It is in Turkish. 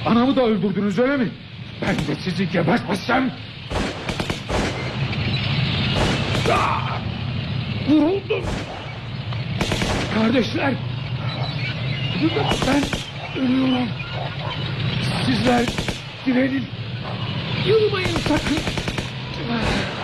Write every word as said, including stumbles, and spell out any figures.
Anamı da öldürdünüz öyle mi? Ben de sizi gebertmezsem... Ah! Vuruldum. Kardeşler. Ben ölüyorum. Sizler direnin. Yılmayın sakın.